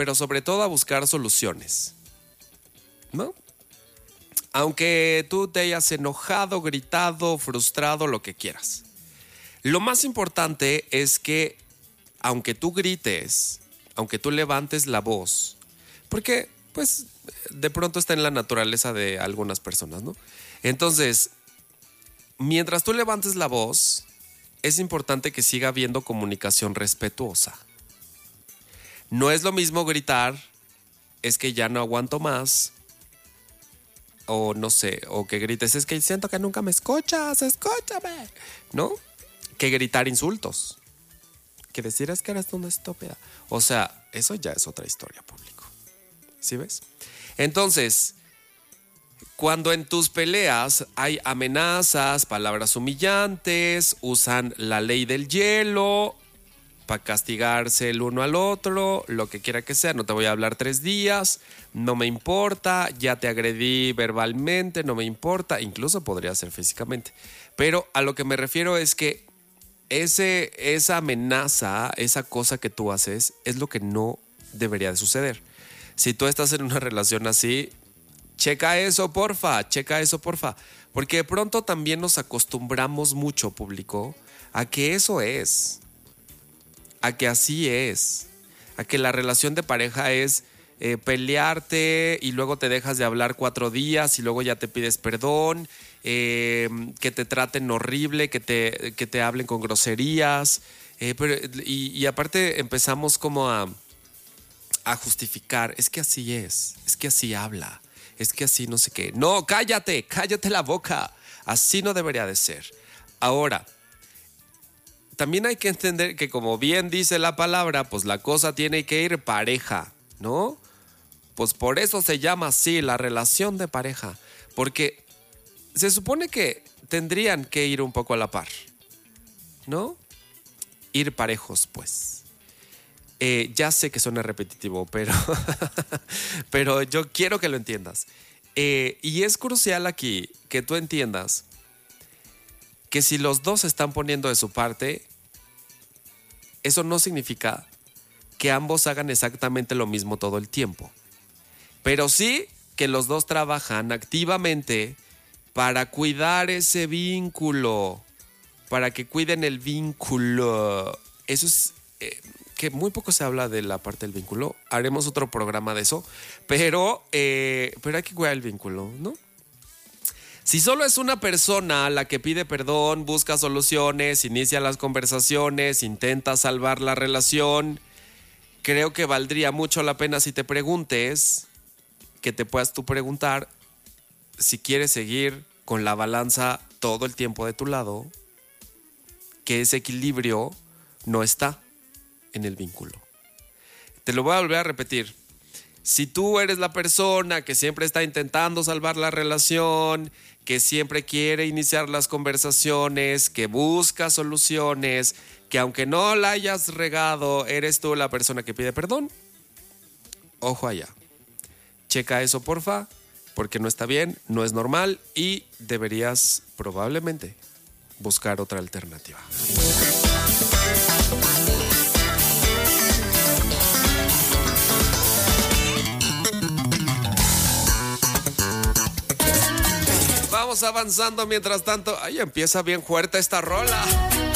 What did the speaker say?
pero sobre todo a buscar soluciones, ¿no? Aunque tú te hayas enojado, gritado, frustrado, lo que quieras. Lo más importante es que aunque tú grites, aunque tú levantes la voz, porque pues de pronto está en la naturaleza de algunas personas, ¿no? Entonces, mientras tú levantes la voz, es importante que siga habiendo comunicación respetuosa. No es lo mismo gritar, es que ya no aguanto más, o no sé, o que grites, es que siento que nunca me escuchas, escúchame, ¿no? Que gritar insultos, que decir es que eres una estúpida. O sea, eso ya es otra historia, público. ¿Sí ves? Entonces, cuando en tus peleas hay amenazas, palabras humillantes, usan la ley del hielo para castigarse el uno al otro, lo que quiera que sea, no te voy a hablar 3 días, no me importa, ya te agredí verbalmente, no me importa, incluso podría ser físicamente. Pero a lo que me refiero es que esa amenaza, esa cosa que tú haces, es lo que no debería de suceder. Si tú estás en una relación así, checa eso, porfa. Porque de pronto también nos acostumbramos mucho, público, a que eso es. A que así es. A que la relación de pareja es pelearte y luego te dejas de hablar 4 días y luego ya te pides perdón, que te traten horrible, que te hablen con groserías. Y aparte empezamos como a justificar. Es que así es que así habla. Es que así no sé qué. No, cállate la boca. Así no debería de ser. Ahora, también hay que entender que como bien dice la palabra, pues la cosa tiene que ir pareja, ¿no? Pues por eso se llama así la relación de pareja. Porque se supone que tendrían que ir un poco a la par, ¿no? Ir parejos, pues. Ya sé que suena repetitivo, pero yo quiero que lo entiendas. Y es crucial aquí que tú entiendas que si los dos se están poniendo de su parte, eso no significa que ambos hagan exactamente lo mismo todo el tiempo. Pero sí que los dos trabajan activamente para cuidar ese vínculo, para que cuiden el vínculo. Eso es... que muy poco se habla de la parte del vínculo. Haremos otro programa de eso. Pero hay que cuidar el vínculo, ¿no? Si solo es una persona la que pide perdón, busca soluciones, inicia las conversaciones, intenta salvar la relación, creo que valdría mucho la pena si te preguntes, que te puedas tú preguntar si quieres seguir con la balanza todo el tiempo de tu lado, que ese equilibrio no está en el vínculo. Te lo voy a volver a repetir. Si tú eres la persona que siempre está intentando salvar la relación, que siempre quiere iniciar las conversaciones, que busca soluciones, que aunque no la hayas regado, eres tú la persona que pide perdón, ojo allá. Checa eso, porfa, porque no está bien, no es normal y deberías probablemente buscar otra alternativa. Vamos avanzando mientras tanto. Ay, empieza bien fuerte esta rola.